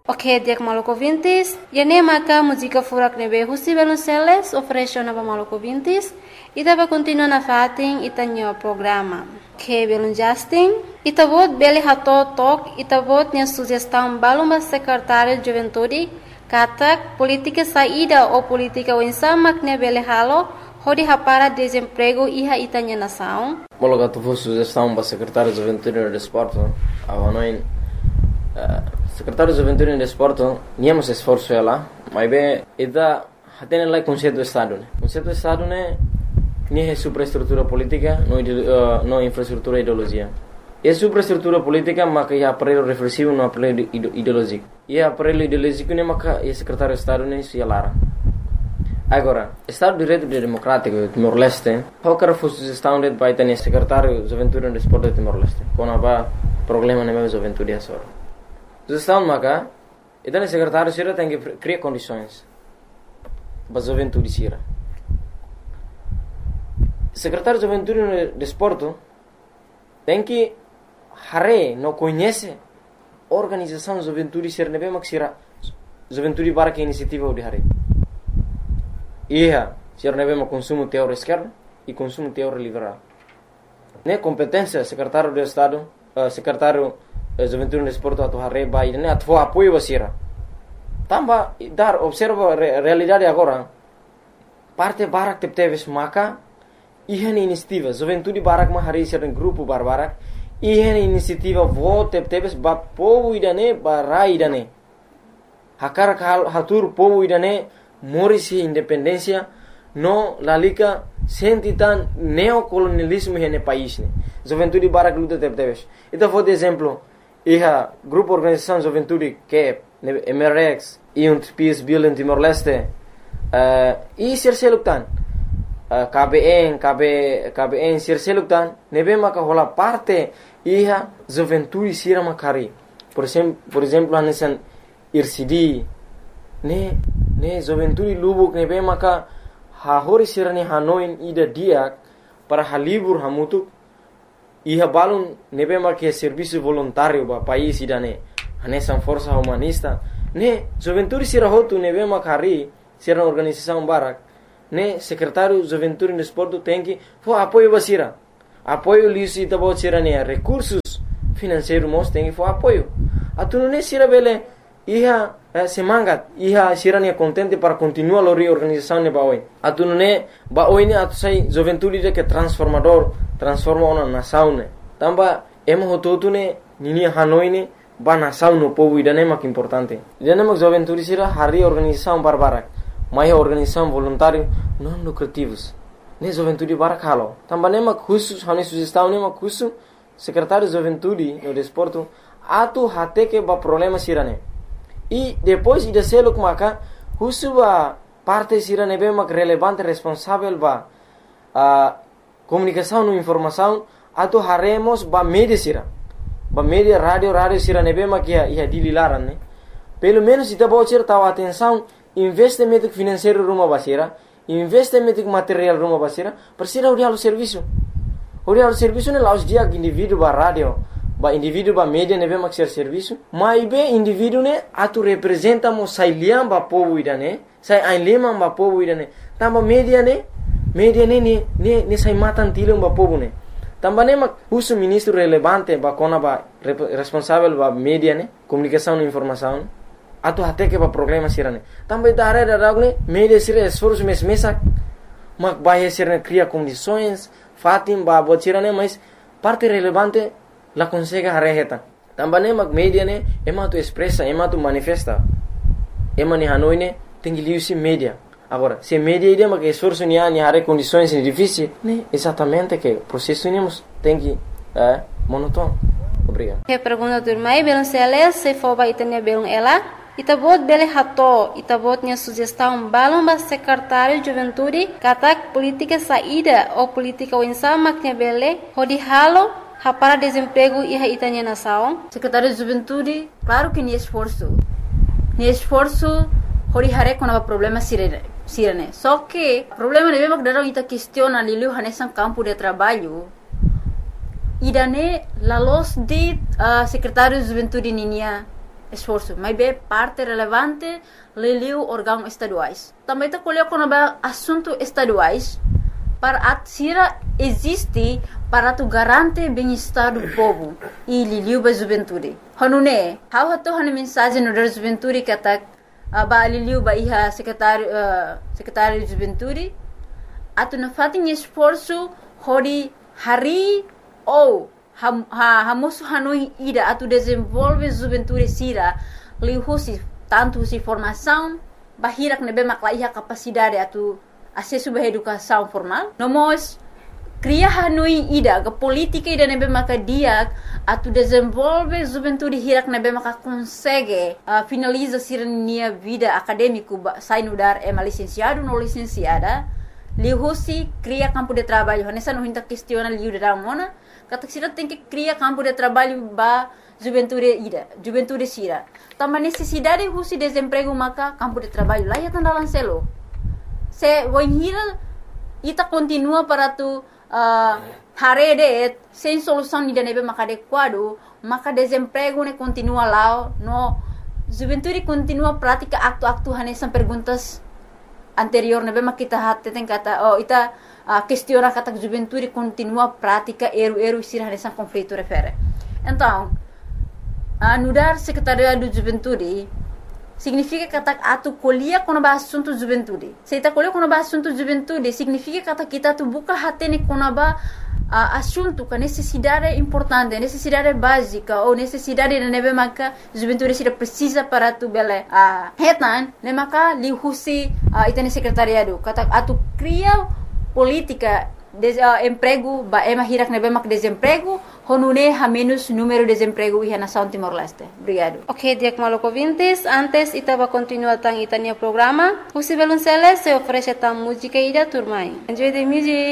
Ok, dia maluco vintis. E nem maca música furak nebe husi Velonceles oferece na maluco vintis. E dava continua na fatin e tanho programa. Que belum Justin. E tabot beli hato tok e tabot nia sugestão baluma secretário de juventude katak política saída ou política wensamak ne beli halo hodi hapara desemprego iha itanya nação. Mologa tu sugestão para secretário de juventude e desporto. Avanoin secretário de juventude e desporto niamos esforço ela, mas bem ida hatene lá conceito do estado, né? Conceito do estado né nem é superestrutura política, não infraestrutura ideologia. É superestrutura política, mas é aparelho reflexivo, não aparelho ideológico. E aparelho ideológico nem maca é secretário de estado nem se alara. Agora, Estado de Direito Democrático Timor-Leste, qualquer sugestão de vai ter secretário de juventude e desporto de Timor-Leste. Quando há problema na minha juventude é só. Sugestão maca, então o secretário sira tem que criar condições para a juventude sira. Secretário de juventude e desporto tem que não conhece a organização de juventude sira nebe mak sira juventude para que iniciativa de hare. Ia, sira nebe mak consumo teor esquerdo e consumo teor liberal. Ne competência secretário de estado, secretário de juventude e desporto atu hare vai ne atu apoio basira. Tamba dar observa realidade agora. Parte barak tepteves maka ihan inisiativa juventude barak mahari sira grupo barbarak ihan inisiativa vote tepteves ba povo idane barai idane hakar hatur povo idane morisi independência no lalika sentitan neocolonialismo hene país ne juventude barak luta tepteves ita for exemplo iha grupo organização juventude que MRX e peace building Timor-Leste e serseluktan KBN serseluktan nebe maka hola parte iha juventude sira makari por exemplo anesan IRCD ne juventude lubuk nebe maka hahori sira ni hanoin ida diak para halibur hamutuk iha balun nebe maka serviço voluntário ba país idane anesan força humanista ne juventude sira hotu nebe makari sira organização barak ne secretário de juventude e desporto tem que apoio basira apoio lisi tabo sira ne recursos financeiros mos tem que apoio atu ne sira bele iha semangat iha sira ne contente para continuar a reorganização ne baoi atu ne baoi ne atu sai juventude de que transformador transforma uma nação ne tamba emo hototu ne nini hanoi ne ba nação no povo idane mak importante idane mak juventude sira hari organização barbarak mais organização voluntária não lucrativos ne juventude barakalo também nem mak khusus hane sugestão nem mak khusus secretário de juventude e desporto atu hate que ba problema sirane e depois ida selo maka khusus ba parte sirane be mak relevante responsável ba comunicação e informação atu haremos ba media sira ba media radio sirane be mak ia dililaran ne pelo menos ita bocer tahu atenção investimento financeiro rumah basira, investimento material rumah basira, persira urial serviço. Urial serviço ne laus dia indivíduo ba radio, ba indivíduo ba media ne be maxer serviço, mas be indivíduo ne atu representa mo sai liam ba povo idane, sai ai lema ba povo idane. Tamba media ne sai matan tilum ba povo ne. Tamba ne mak uso ministro relevante ba kona ba responsável ba media ne, comunicação e informação. Atu hate que ba problema sirane também da área da ragne media sira esforço mesak mak bahia sirane cria condições fatim ba botirane mas parte relevante la consegue hareheta também mak media ne ema tu expressa ema tu manifesta ema ni hanoi ne tem que liu media agora se media ide mak esforço ni hare condições difíceis ne exatamente que processo nimos tem que monótono. Obrigado. Que pergunta do irmão Velonceles se for ba itanya belum ela itabot bele hato itabotnya sugestão balão ba secretário de juventude katak política saída ou política wensamaknya bele hodi halo hapara desemprego iha itanya nação secretário de juventude claro que ni esforço hodi hare kona problema sirene só que problema ne bemak darão ita questiona lilu hanesan campo de trabalho idane la los de secretário de juventude ninia esforço, mas é parte relevante liliu órgãos estaduais. Também está colocando assuntos estaduais para a Sira existe para tu garantir bem-estar do povo e liliu ba juventude. Hanune, how hato hane mensagem no da juventude que atak ba liliu ba iha secretário de juventude atu na fatin esforço hori hari ou hamosu hanui ida atu desenvolve juventude Sira lihusi tanto si formação bahirak nebe makla iha capacidade atu acesso à educação formal. Nós cria hanui ida ke política ida nebe maka dia atu desenvolve juventude hirak nebe maka consegue finaliza sirnia vida acadêmico sai no dar licenciado no licenciada lihusi cria campo de trabalho nessa não hinta questiona liu da mona kata sira tem que cria campo de trabalho ba juventude Sira também necessidade husi desemprego maka campo de trabalho lá ya tandalan selo se wanhira ita continua para tu harede sem solução ni nebe maka adequado maka desemprego ne continua lá no juventude continua prática aktu hanesan perguntas anterior nebe maka kita hatte tem kata ita questiona kata juventude continua prática eru Sira hanesan conflito refere então anudar secretariado de juventude significa que atu colhia quando ba assunto juventude. Se ita colhia quando ba assunto juventude, significa que kita tu buka hatene quando ba assunto que necessidade importante, necessidade básica ou necessidade de nebe maka juventude Sira precisa para tu bele hetan, ne maka lihusi itane secretariado. Kata atu cria política emprego ba hirak nebe mak desemprego honune ha menos número de desemprego e nação Timor-Leste. Obrigado. Ok, Diak Maloko Vintes, antes itaba continua tang itania programa. Husi Belunceles se oferece tang música ida turmai. Enjoy the music.